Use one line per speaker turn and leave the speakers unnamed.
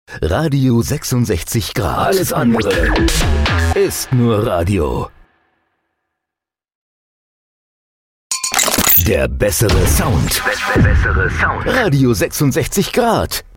Radio 66 Grad. Alles andere ist nur Radio. Der bessere Sound. Radio 66 Grad.